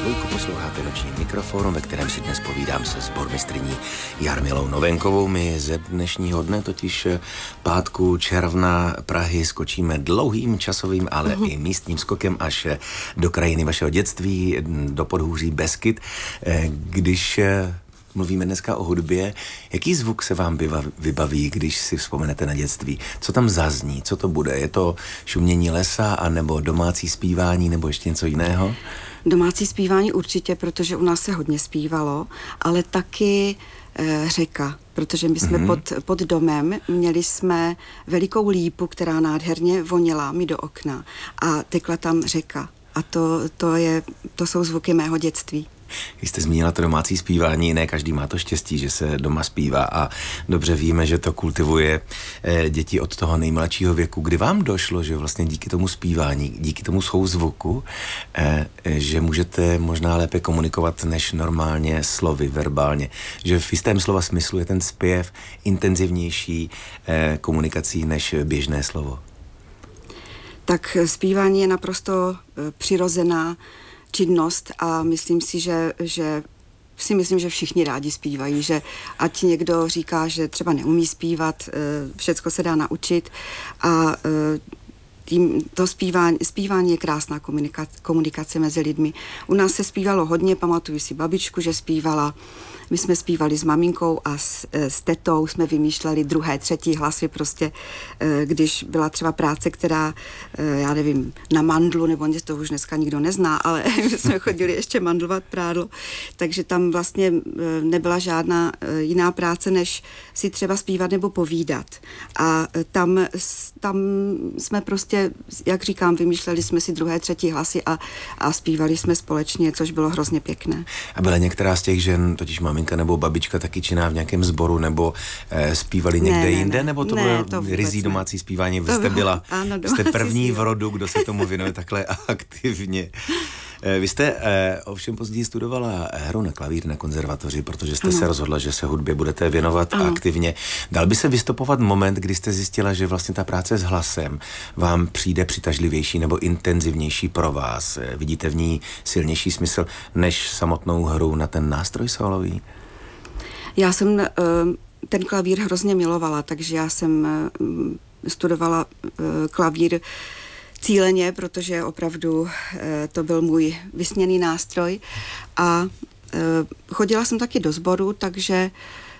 Dvojku, posloucháte Noční mikrofon, ve kterém si dnes povídám se sbormistryní Jarmilou Novenkovou. My ze dnešního dne, totiž pátku června Prahy, skočíme dlouhým časovým, ale i místním skokem až do krajiny vašeho dětství, do podhůří Beskyd. Když mluvíme dneska o hudbě, jaký zvuk se vám vybaví, když si vzpomenete na dětství? Co tam zazní? Co to bude? Je to šumění lesa, anebo domácí zpívání, nebo ještě něco jiného? Domácí zpívání určitě, protože u nás se hodně zpívalo, ale taky řeka, protože my jsme pod domem měli jsme velikou lípu, která nádherně voněla mi do okna a tekla tam řeka. A to jsou zvuky mého dětství. Když jste zmínila to domácí zpívání, ne každý má to štěstí, že se doma zpívá a dobře víme, že to kultivuje děti od toho nejmladšího věku. Kdy vám došlo, že vlastně díky tomu zpívání, díky tomu souzvuku, že můžete možná lépe komunikovat než normálně slovy, verbálně, že v jistém slova smyslu je ten zpěv intenzivnější komunikací než běžné slovo? Tak zpívání je naprosto přirozená činnost a myslím si, že všichni rádi zpívají, že ať někdo říká, že třeba neumí zpívat, všecko se dá naučit a zpívání je krásná komunikace mezi lidmi. U nás se zpívalo hodně, pamatuju si babičku, že zpívala. My jsme zpívali s maminkou a s tetou, jsme vymýšleli druhé, třetí hlasy, prostě když byla třeba práce, která, já nevím, na mandlu, nebo to už dneska nikdo nezná, ale my jsme chodili ještě mandlovat prádlo, takže tam vlastně nebyla žádná jiná práce, než si třeba zpívat nebo povídat. A tam jsme prostě, jak říkám, vymýšleli jsme si druhé, třetí hlasy a zpívali jsme společně, což bylo hrozně pěkné. A byla některá z těch žen, totiž maminka nebo babička, taky činná v nějakém sboru, nebo zpívali někde jinde, nebo to bylo ryzí domácí zpívání? Vy jste byla, jste první v rodu, kdo se tomu věnuje takhle aktivně. Vy jste ovšem později studovala hru na klavír na konzervatoři, protože jste se rozhodla, že se hudbě budete věnovat aktivně. Dal by se vystopovat moment, kdy jste zjistila, že vlastně ta práce s hlasem vám přijde přitažlivější nebo intenzivnější pro vás? Vidíte v ní silnější smysl než samotnou hru na ten nástroj sólový? Já jsem ten klavír hrozně milovala, takže já jsem studovala klavír cíleně, protože opravdu to byl můj vysněný nástroj a chodila jsem taky do sboru, takže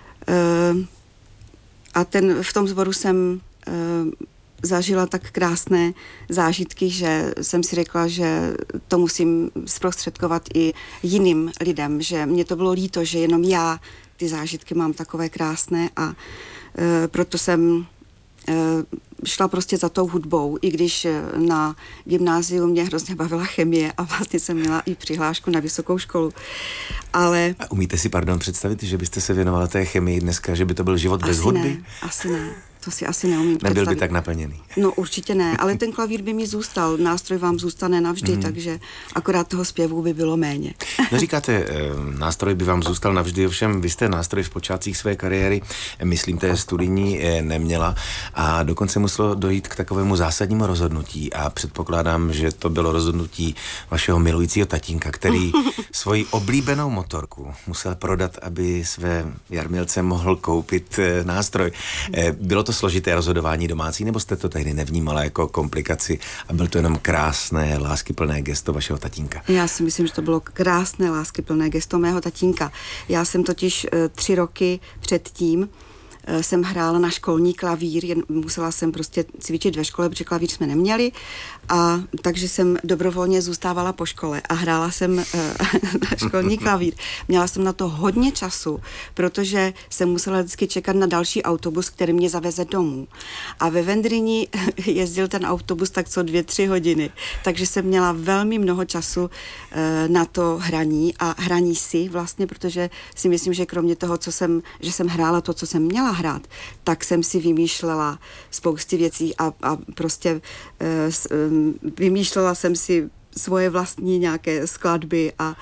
v tom sboru jsem zažila tak krásné zážitky, že jsem si řekla, že to musím zprostředkovat i jiným lidem, že mě to bylo líto, že jenom já ty zážitky mám takové krásné a proto jsem šla prostě za tou hudbou, i když na gymnáziu mě hrozně bavila chemie a vlastně jsem měla i přihlášku na vysokou školu. Ale... A umíte si, představit, že byste se věnovala té chemii dneska, že by to byl život bez hudby? Asi ne. To si asi neumím představit. Nebyl by tak naplněný. No určitě ne, ale ten klavír by mi zůstal. Nástroj vám zůstane navždy, takže akorát toho zpěvu by bylo méně. No říkáte, nástroj by vám zůstal navždy, ovšem vy jste nástroj v počátcích své kariéry, myslím, té studijní neměla a dokonce muselo dojít k takovému zásadnímu rozhodnutí a předpokládám, že to bylo rozhodnutí vašeho milujícího tatínka, který svoji oblíbenou motorku musel prodat, aby své Jarmilce mohl koupit nástroj. Bylo to složité rozhodování domácí, nebo jste to tehdy nevnímala jako komplikaci a byl to jenom krásné, láskyplné gesto vašeho tatínka? Já si myslím, že to bylo krásné, láskyplné gesto mého tatínka. Já jsem totiž 3 roky předtím jsem hrála na školní klavír, musela jsem prostě cvičit ve škole, protože klavír jsme neměli, a takže jsem dobrovolně zůstávala po škole a hrála jsem na školní klavír. Měla jsem na to hodně času, protože jsem musela vždycky čekat na další autobus, který mě zaveze domů. A ve Vendryni jezdil ten autobus tak co 2-3 hodiny, takže jsem měla velmi mnoho času na to hraní a hraní si vlastně, protože si myslím, že kromě toho, že jsem hrála to, co jsem měla hrát, tak jsem si vymýšlela spousty věcí a prostě vymýšlela jsem si svoje vlastní nějaké skladby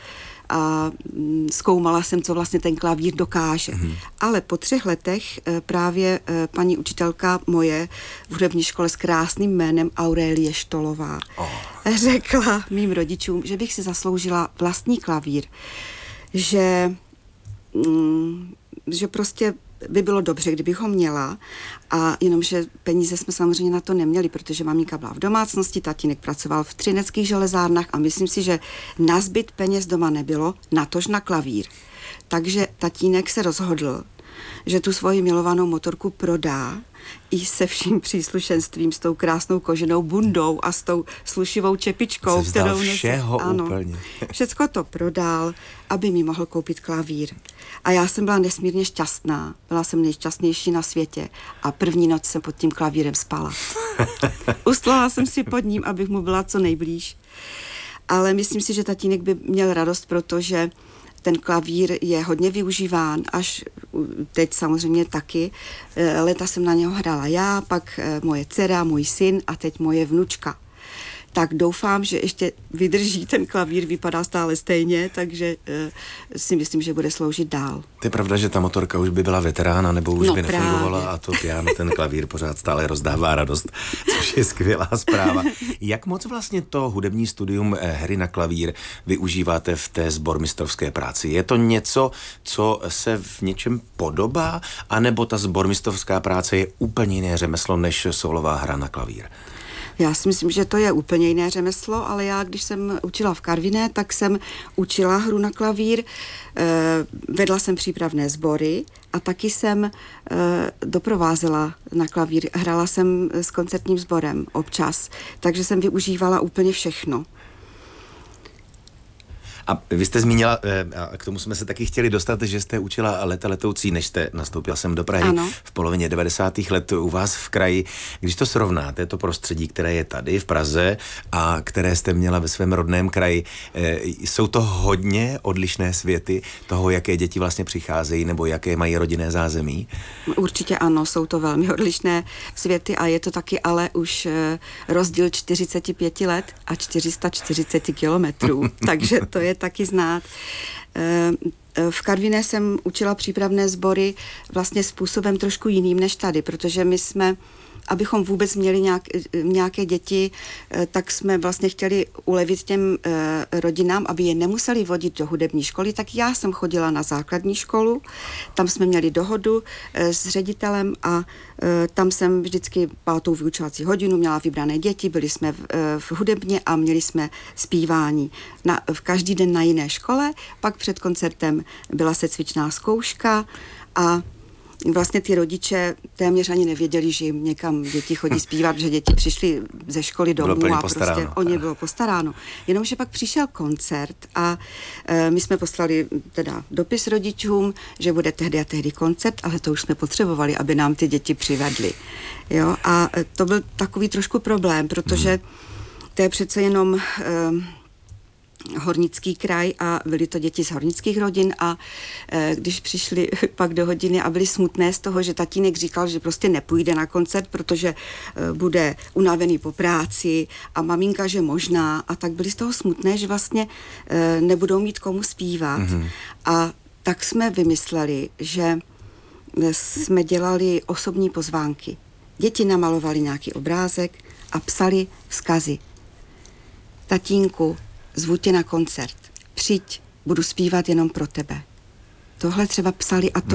a zkoumala jsem, co vlastně ten klavír dokáže. Ale po 3 letech právě paní učitelka moje v hudební škole s krásným jménem Aurélie Štolová řekla mým rodičům, že bych si zasloužila vlastní klavír, že prostě by bylo dobře, kdybych ho měla, a jenomže peníze jsme samozřejmě na to neměli, protože maminka byla v domácnosti, tatínek pracoval v Třineckých železárnách a myslím si, že na zbyt peněz doma nebylo, natož na klavír. Takže tatínek se rozhodl, že tu svoji milovanou motorku prodá i se vším příslušenstvím, s tou krásnou koženou bundou a s tou slušivou čepičkou, kterou všeho úplně. Všecko to prodal, aby mi mohl koupit klavír. A já jsem byla nesmírně šťastná. Byla jsem nejšťastnější na světě a první noc jsem pod tím klavírem spala. Ustlala jsem si pod ním, abych mu byla co nejblíž. Ale myslím si, že tatínek by měl radost, protože ten klavír je hodně využíván, až teď samozřejmě taky. Léta jsem na něho hrála já, pak moje dcera, můj syn a teď moje vnučka. Tak doufám, že ještě vydrží, ten klavír vypadá stále stejně, takže si myslím, že bude sloužit dál. To je pravda, že ta motorka už by byla veterána, nebo už by nefungovala a to piano, ten klavír pořád stále rozdává radost, což je skvělá zpráva. Jak moc vlastně to hudební studium hry na klavír využíváte v té sbormistrovské práci? Je to něco, co se v něčem podobá, anebo ta sbormistrovská práce je úplně jiné řemeslo než solová hra na klavír? Já si myslím, že to je úplně jiné řemeslo, ale já, když jsem učila v Karviné, tak jsem učila hru na klavír, vedla jsem přípravné sbory a taky jsem doprovázela na klavír. Hrála jsem s koncertním sborem občas, takže jsem využívala úplně všechno. A vy jste zmínila, a k tomu jsme se taky chtěli dostat, že jste učila Leta letoucí, než jste nastoupila sem do Prahy. Ano. V polovině 90. let u vás v kraji. Když to srovnáte, to prostředí, které je tady v Praze a které jste měla ve svém rodném kraji, jsou to hodně odlišné světy toho, jaké děti vlastně přicházejí nebo jaké mají rodinné zázemí? Určitě ano, jsou to velmi odlišné světy a je to taky ale už rozdíl 45 let a 440 kilometrů, takže to je taky znát. V Karviné jsem učila přípravné sbory vlastně způsobem trošku jiným než tady, protože my jsme, abychom vůbec měli nějaké děti, tak jsme vlastně chtěli ulevit těm rodinám, aby je nemuseli vodit do hudební školy, tak já jsem chodila na základní školu, tam jsme měli dohodu s ředitelem a tam jsem vždycky 5. vyučovací hodinu měla vybrané děti, byli jsme v hudebně a měli jsme zpívání. V každý den na jiné škole, pak před koncertem byla secvičná zkouška a vlastně ty rodiče téměř ani nevěděli, že jim někam děti chodí zpívat, že děti přišly ze školy domů a prostě o ně bylo postaráno. Jenomže pak přišel koncert a my jsme poslali teda dopis rodičům, že bude tehdy a tehdy koncert, ale to už jsme potřebovali, aby nám ty děti přivedli. Jo? A to byl takový trošku problém, protože to je přece jenom Hornický kraj a byly to děti z hornických rodin a když přišli pak do hodiny a byli smutné z toho, že tatínek říkal, že prostě nepůjde na koncert, protože bude unavený po práci a maminka, že možná a tak byli z toho smutné, že vlastně nebudou mít komu zpívat a tak jsme vymysleli, že jsme dělali osobní pozvánky. Děti namalovali nějaký obrázek a psali vzkazy. Tatínku, zvu tě na koncert. Přijď, budu zpívat jenom pro tebe. Tohle třeba psali a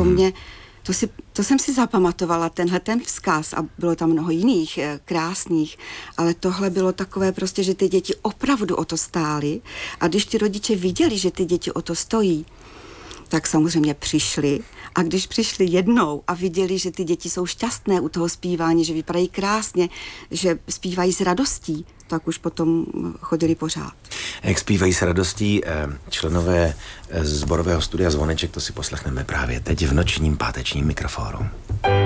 to jsem si zapamatovala, ten vzkaz a bylo tam mnoho jiných krásných, ale tohle bylo takové prostě, že ty děti opravdu o to stály a když ty rodiče viděli, že ty děti o to stojí, tak samozřejmě přišli a když přišli jednou a viděli, že ty děti jsou šťastné u toho zpívání, že vypadají krásně, že zpívají s radostí, tak už potom chodili pořád. Jak zpívají s radostí členové sborového studia Zvoneček, to si poslechneme právě teď v nočním pátečním mikrofonu.